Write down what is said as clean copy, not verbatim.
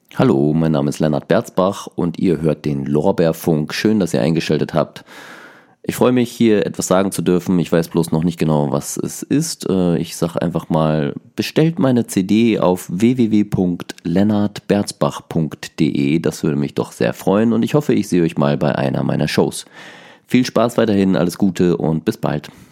Hallo, mein Name ist Lennart Berzbach und ihr hört den Lorbeerfunk. Schön, dass ihr eingeschaltet habt. Ich freue mich, hier etwas sagen zu dürfen. Ich weiß bloß noch nicht genau, was es ist. Ich sage einfach mal, bestellt meine CD auf www.lennartberzbach.de. Das würde mich doch sehr freuen und ich hoffe, ich sehe euch mal bei einer meiner Shows. Viel Spaß weiterhin, alles Gute und bis bald.